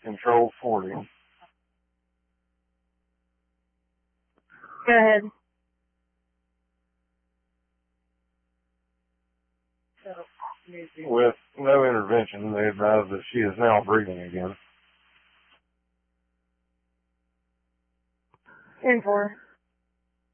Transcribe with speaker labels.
Speaker 1: control 40.
Speaker 2: Go ahead.
Speaker 1: With no intervention, they advise that she is now breathing again.
Speaker 2: 10-4.